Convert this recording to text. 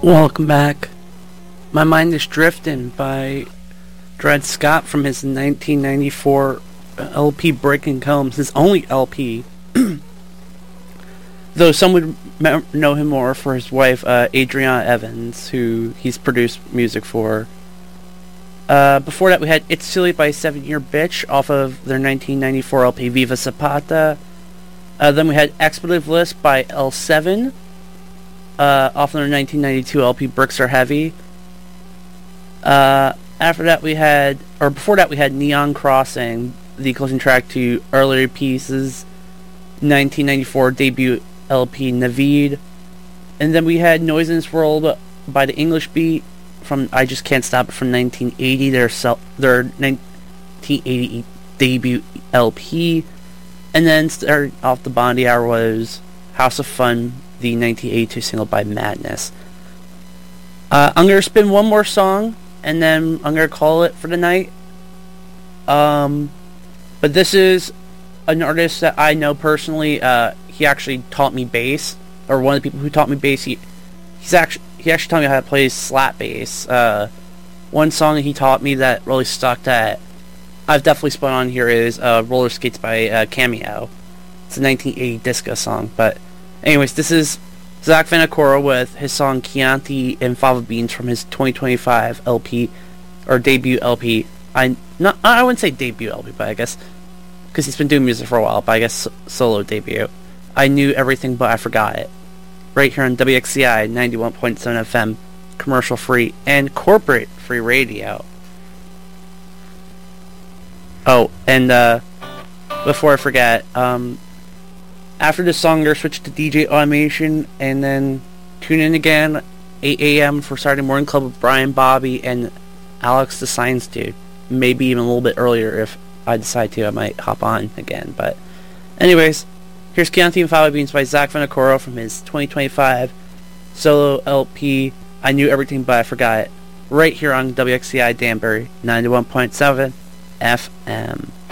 Welcome back. My Mind is Drifting by Dred Scott from his 1994 LP Breaking Combs, his only LP. Though some would know him more for his wife, Adriana Evans, who he's produced music for. Before that we had It's Silly by 7 Year Bitch off of their 1994 LP Viva Zapata. Then we had Expletive List by L7. Off their 1992 LP Bricks Are Heavy. Before that we had Neon Crossing, the closing track to earlier pieces, 1994 debut LP Naveed. And then we had Noise in This World by the English Beat from I Just Can't Stop It from 1980, their 1980 debut LP. And then starting off the Bondi Hour was House of Fun, the 1982 single by Madness. I'm going to spin one more song, and then I'm going to call it for the night. But this is an artist that I know personally. He actually taught me bass, or one of the people who taught me bass. He actually taught me how to play slap bass. One song he taught me that really stuck that I've definitely spun on here is Roller Skates by Cameo. It's a 1980 disco song, but anyways, this is Zach Vanacore with his song Chianti and Fava Beans from his 2025 LP, or debut LP. I wouldn't say debut LP, but I guess, because he's been doing music for a while, but I guess solo debut. I Knew Everything But I Forgot It. Right here on WXCI 91.7 FM, commercial free and corporate free radio. Oh, and before I forget, after this song, you're switch to DJ Automation, and then tune in again, 8 a.m. for Saturday Morning Club with Brian, Bobby, and Alex the Science Dude. Maybe even a little bit earlier if I decide to. I might hop on again. But anyways, here's Chianti and Fava Beans by Zach Vanacore from his 2025 solo LP, I Knew Everything But I Forgot It, right here on WXCI Danbury 91.7 FM.